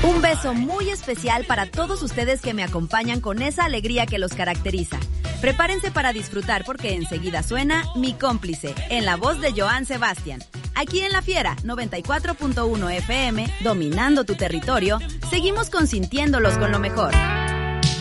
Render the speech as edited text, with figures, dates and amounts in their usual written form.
Un beso muy especial para todos ustedes que me acompañan con esa alegría que los caracteriza. Prepárense para disfrutar porque enseguida suena Mi Cómplice, en la voz de Joan Sebastián. Aquí en La Fiera, 94.1 FM, dominando tu territorio, seguimos consintiéndolos con lo mejor.